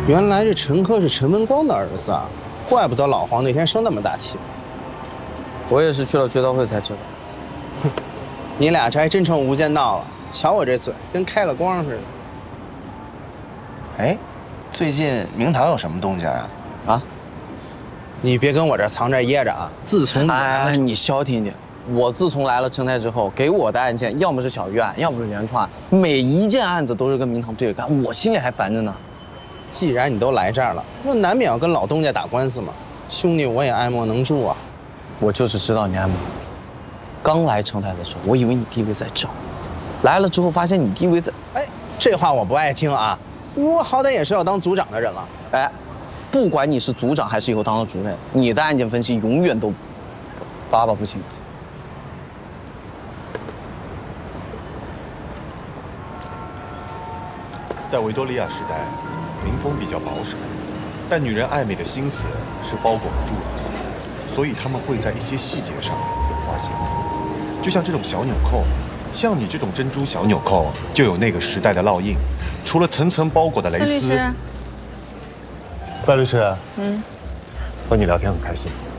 原来这陈科是陈文光的儿子啊，怪不得老黄那天生那么大气。 我也是去了追悼会才知道。 哼，你俩这还真成无间道了。瞧我这嘴，跟开了光似的。 哎，最近明堂有什么动静啊？ 啊？你别跟我这藏着掖着啊！自从你消停一点。我自从来了城台之后，给我的案件要么是小鱼案，要么是连串，每一件案子都是跟明堂对着干，我心里还烦着呢。 既然你都来这儿了，那难免要跟老东家打官司嘛。兄弟，我也爱莫能助啊。 我就是知道你爱莫能助。刚来城台的时候，我以为你地位在这儿，来了之后发现你地位在…… 哎，这话我不爱听啊。我好歹也是要当组长的人了。 哎，不管你是组长还是以后当了主任，你的案件分析永远都爸爸不清。 在维多利亚时代，民风比较保守，但女人爱美的心思是包裹不住的，所以他们会在一些细节上花心思。就像这种小纽扣，像你这种珍珠小纽扣，就有那个时代的烙印。除了层层包裹的蕾丝。 孙律师， 范律师，和你聊天很开心。